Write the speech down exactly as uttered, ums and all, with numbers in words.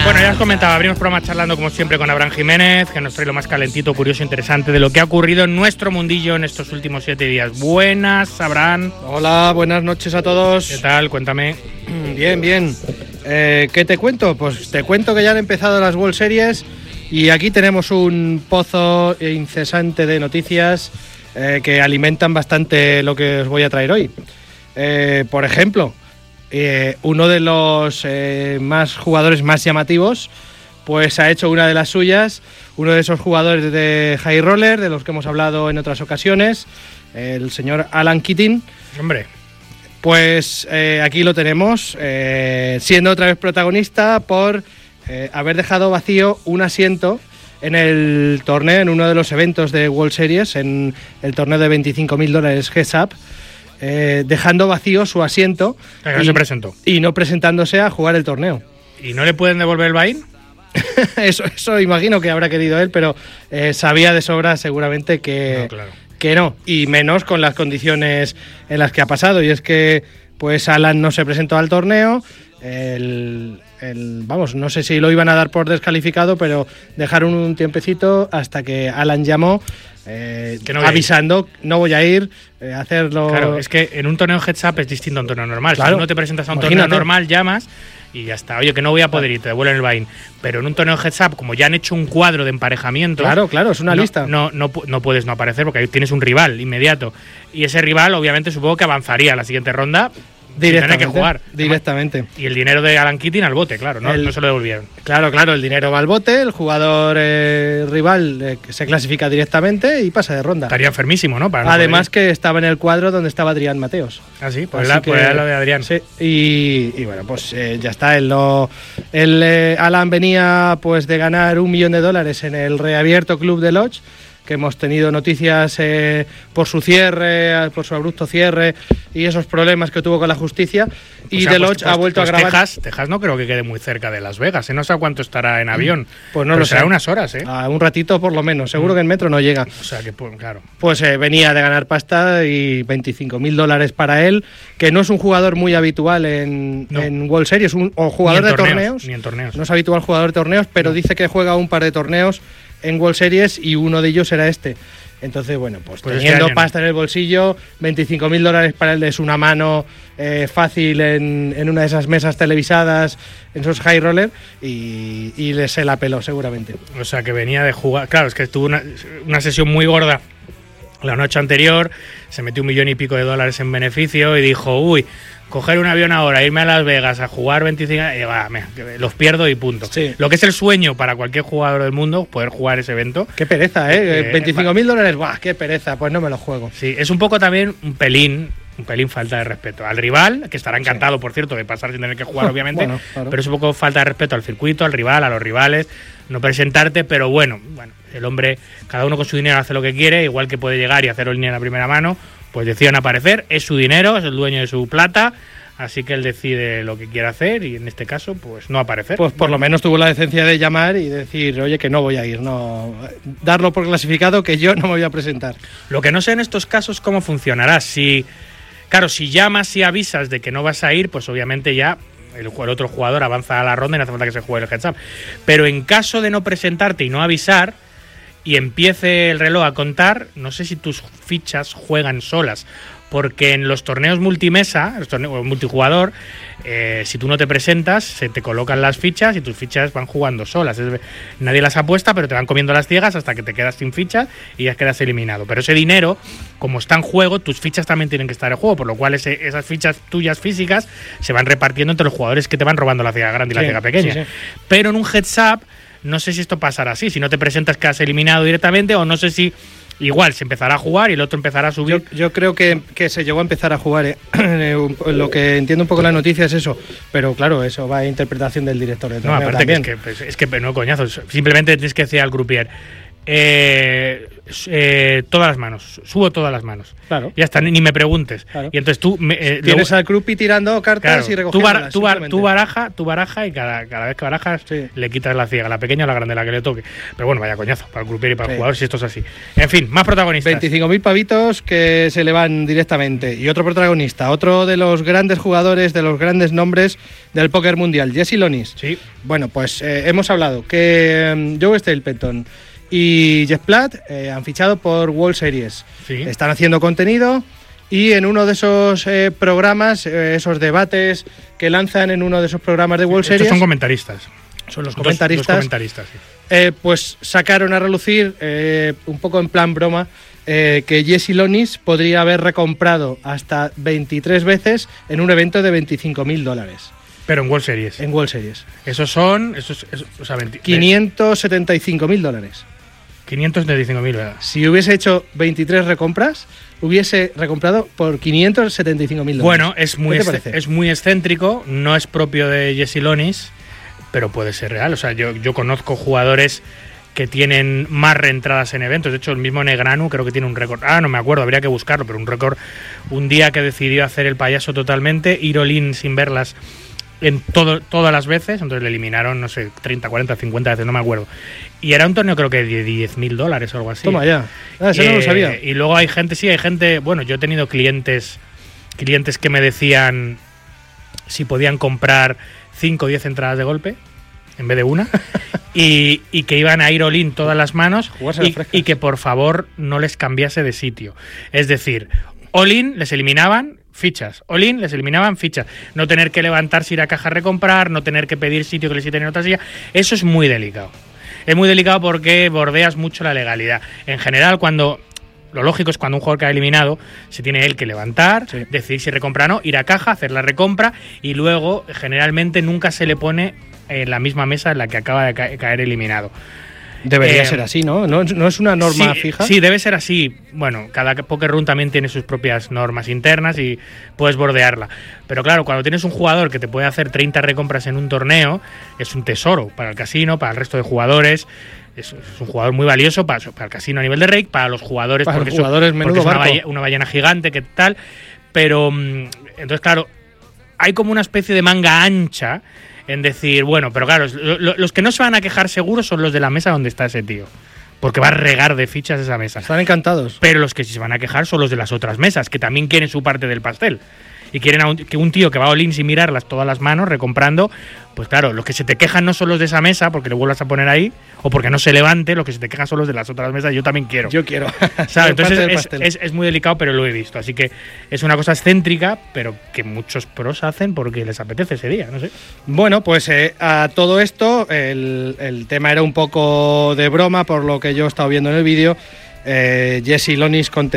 Bueno, ya os comentaba, abrimos programa charlando como siempre con Abraham Jiménez, que nos trae lo más calentito, curioso e interesante de lo que ha ocurrido en nuestro mundillo en estos últimos siete días. Buenas, Abraham. Hola, buenas noches a todos. ¿Qué tal? Cuéntame. Bien, bien. Eh, ¿Qué te cuento? Pues te cuento que ya han empezado las World Series y aquí tenemos un pozo incesante de noticias eh, que alimentan bastante lo que os voy a traer hoy. Eh, por ejemplo, eh, uno de los eh, más jugadores más llamativos pues ha hecho una de las suyas, uno de esos jugadores de high roller de los que hemos hablado en otras ocasiones, el señor Alan Keating. Hombre, pues eh, aquí lo tenemos, eh, siendo otra vez protagonista por eh, haber dejado vacío un asiento en el torneo, en uno de los eventos de World Series, en el torneo de veinticinco mil dólares Heads Up, eh, dejando vacío su asiento. que no y, se presentó. Y no presentándose a jugar el torneo. ¿Y no le pueden devolver el buy-in? eso, eso imagino que habrá querido él, pero eh, sabía de sobra seguramente que no, claro. que no, y menos con las condiciones en las que ha pasado. Y es que pues Alan no se presentó al torneo, el, el, vamos, no sé si lo iban a dar por descalificado, pero dejaron un tiempecito hasta que Alan llamó eh, que no avisando, no voy a ir, eh, hacerlo... Claro, es que en un torneo Heads Up es distinto a un torneo normal. Claro. Si no te presentas a un Imagínate. torneo normal, llamas y ya está. Oye, que no voy a poder ir, te devuelven el buy-in. Pero en un torneo Heads Up, como ya han hecho un cuadro de emparejamiento... Claro, claro, es una no, lista. No, no, no puedes no aparecer porque ahí tienes un rival inmediato. Y ese rival, obviamente, supongo que avanzaría a la siguiente ronda sin tener que jugar. Directamente. Y el dinero de Alan Keating al bote, claro, no, el, no se lo devolvieron. Claro, claro, el dinero va al bote, el jugador eh, rival eh, se clasifica directamente y pasa de ronda. Estaría enfermísimo, ¿no? Para no Además que estaba en el cuadro donde estaba Adrián Mateos. Ah, sí, pues era pues lo de Adrián. Sí, y, y bueno, pues eh, ya está. El, lo, el eh, Alan venía pues de ganar un millón de dólares en el reabierto Club de Lodge, que hemos tenido noticias eh, por su cierre, por su abrupto cierre y esos problemas que tuvo con la justicia. Y o sea, The pues, Lodge pues, ha vuelto pues a grabar. Texas, Texas no creo que quede muy cerca de Las Vegas, ¿eh? No sé a cuánto estará en avión. Pues no pero lo será sé. unas horas, ¿eh? A un ratito por lo menos, seguro mm. que en metro no llega. O sea que, pues, claro. Pues eh, venía de ganar pasta y veinticinco mil dólares para él, que no es un jugador muy habitual en, no. en World Series, un, o jugador de torneos, torneos. Ni en torneos. No es habitual jugador de torneos, pero no. dice que juega un par de torneos en World Series y uno de ellos era este. Entonces, bueno, pues, pues teniendo este pasta en el bolsillo, veinticinco mil dólares para él es una mano eh, fácil en, en una de esas mesas televisadas, en esos high roller, y, y le se la peló seguramente. O sea, que venía de jugar. Claro, es que tuvo una, una sesión muy gorda la noche anterior, se metió un millón y pico de dólares en beneficio y dijo, uy, coger un avión ahora, irme a Las Vegas a jugar veinticinco, y va, me, los pierdo y punto. Sí. Lo que es el sueño para cualquier jugador del mundo, poder jugar ese evento. Qué pereza, ¿eh? eh veinticinco mil dólares, ¡buah, qué pereza! Pues no me lo juego. Sí, es un poco también un pelín, un pelín falta de respeto al rival, que estará encantado, sí. por cierto, de pasar sin tener que jugar, obviamente, bueno, claro. pero es un poco falta de respeto al circuito, al rival, a los rivales, no presentarte, pero bueno, bueno, el hombre, cada uno con su dinero hace lo que quiere, igual que puede llegar y hacer el dinero a primera mano, pues deciden aparecer, es su dinero, es el dueño de su plata, así que él decide lo que quiere hacer y en este caso, pues no aparecer. Pues por lo menos tuvo la decencia de llamar y decir, oye, que no voy a ir, no darlo por clasificado, que yo no me voy a presentar. Lo que no sé en estos casos cómo funcionará, si, claro, si llamas y avisas de que no vas a ir, pues obviamente ya el, el otro jugador avanza a la ronda y no hace falta que se juegue el heads up. Pero en caso de no presentarte y no avisar y empiece el reloj a contar, no sé si tus fichas juegan solas. Porque en los torneos multimesa, los torneos multijugador, eh, si tú no te presentas, se te colocan las fichas y tus fichas van jugando solas. Es, nadie las apuesta, pero te van comiendo las ciegas hasta que te quedas sin fichas y ya quedas eliminado. Pero ese dinero, como está en juego, tus fichas también tienen que estar en juego, por lo cual ese, esas fichas tuyas físicas se van repartiendo entre los jugadores que te van robando la ciega grande y sí, la ciega pequeña. Sí, sí. Pero en un heads up, no sé si esto pasará así. Si no te presentas, quedas eliminado directamente, o no sé si... Igual se empezará a jugar y el otro empezará a subir. Yo, yo creo que, que se llegó a empezar a jugar. ¿eh? Lo que entiendo un poco la noticia es eso. Pero claro, eso va a interpretación del director de torneo. No, aparte que es, que, pues, es que no, coñazo. Simplemente tienes que decir al croupier, Eh, eh, todas las manos, subo todas las manos. Claro. Ya está, ni, ni me preguntes. Claro. Y entonces tú me, eh, tienes luego, al Krupi tirando cartas claro, y tú, recogiéndolas. bar, tú, bar, simplemente. tú baraja, tú baraja y cada, cada vez que barajas Sí. le quitas la ciega, la pequeña o la grande, la que le toque. Pero bueno, vaya coñazo para el croupier y para Sí. el jugador si esto es así. En fin, más protagonistas. veinticinco mil pavitos que se le van directamente. Y otro protagonista, otro de los grandes jugadores, de los grandes nombres del póker mundial, Jesse Lonis. Sí. Bueno, pues eh, hemos hablado que um, Joe Stapleton y Jeff Platt eh, han fichado por World Series. Sí. Están haciendo contenido y en uno de esos eh, programas, eh, esos debates que lanzan en uno de esos programas de World Estos Series, son comentaristas. son los Dos- comentaristas, dos comentaristas, sí. eh, pues sacaron a relucir, eh, un poco en plan broma, eh, que Jesse Lonis podría haber recomprado hasta veintitrés veces en un evento de veinticinco mil dólares Pero en World Series. en World Series. Esos son. Esos, esos, o sea, veinte, quinientos setenta y cinco mil dólares. quinientos setenta y cinco mil, ¿verdad? Si hubiese hecho veintitrés recompras, hubiese recomprado por quinientos setenta y cinco mil dólares. Bueno, es muy, ¿Qué te exce- parece? es muy excéntrico, no es propio de Jesse Lonis, pero puede ser real. O sea, yo, yo conozco jugadores que tienen más reentradas en eventos. De hecho, el mismo Negranu creo que tiene un récord. Ah, no me acuerdo, habría que buscarlo, pero un récord. Un día que decidió hacer el payaso totalmente, ir all in sin verlas en todo, todas las veces, entonces le eliminaron, no sé, treinta, cuarenta, cincuenta veces, no me acuerdo. Y era un torneo creo que de diez mil dólares o algo así. Toma ya. Ah, eso no lo Eh, sabía. Y luego hay gente, sí, hay gente, bueno, yo he tenido clientes clientes que me decían si podían comprar cinco o diez entradas de golpe en vez de una y, y que iban a ir all in todas las manos Jugarse las y, frescas. y que por favor no les cambiase de sitio. Es decir, all in les eliminaban fichas, all in les eliminaban fichas, no tener que levantarse, ir a caja a recomprar, no tener que pedir sitio que les quiten en otra silla, eso es muy delicado. Es muy delicado porque bordeas mucho la legalidad. En general, cuando lo lógico es cuando un jugador queda eliminado, se tiene él que levantar, Sí. decidir si recompra o no, ir a caja, hacer la recompra y luego generalmente nunca se le pone en la misma mesa en la que acaba de ca- caer eliminado. Debería eh, ser así, ¿no? ¿no? No es una norma sí, fija. Sí, debe ser así. Bueno, cada poker room también tiene sus propias normas internas y puedes bordearla. Pero claro, cuando tienes un jugador que te puede hacer treinta recompras en un torneo, es un tesoro para el casino, para el resto de jugadores. Es, es un jugador muy valioso para, para el casino a nivel de rake, para los jugadores, Para porque, los jugadores, eso- menudo porque es una, barco. balle- una ballena gigante, que tal. Pero mm, entonces, claro, hay como una especie de manga ancha en decir, bueno, pero claro, lo- lo- los que no se van a quejar seguro son los de la mesa donde está ese tío. Porque va a regar de fichas esa mesa. Están encantados. Pero los que sí se van a quejar son los de las otras mesas, que también quieren su parte del pastel. Y quieren a un, que un tío que va a all-in sin mirarlas todas las manos, recomprando, pues claro, los que se te quejan no son los de esa mesa, porque le vuelvas a poner ahí, o porque no se levante, los que se te quejan son los de las otras mesas, yo también quiero. Yo quiero. ¿Sabes? Parte Entonces del es, pastel. es- es muy delicado, pero lo he visto. Así que es una cosa excéntrica, pero que muchos pros hacen porque les apetece ese día, no sé. Bueno, pues eh, a todo esto, el, el tema era un poco de broma, por lo que yo he estado viendo en el vídeo. Eh, Jesse Lonis